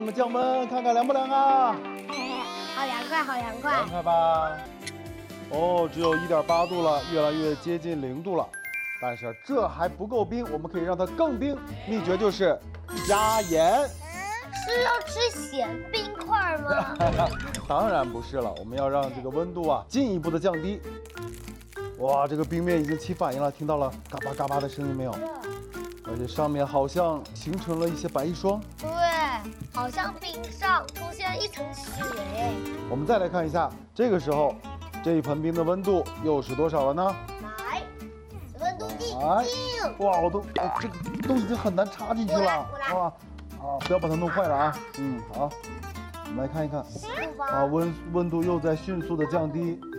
那么降温，看看凉不凉啊？ 好凉快，好凉快。 凉快吧？哦，只有1.8度了，越来越接近0度了。但是这还不够冰，我们可以让它更冰。秘诀就是加盐。 是要吃咸冰块吗？ 当然不是了，我们要让这个温度啊进一步的降低。哇，这个冰面已经起反应了，听到了嘎巴嘎巴的声音没有？而且上面好像形成了一些白霜。 对，好像冰上出现一层雪。 我们再来看一下，这个时候这一盆冰的温度又是多少了呢？ 来，温度计哎定。 哇，这个都已经很难插进去了。 过来哇，不要把它弄坏了啊。好，我们来看一看。啊，温度又在迅速的降低。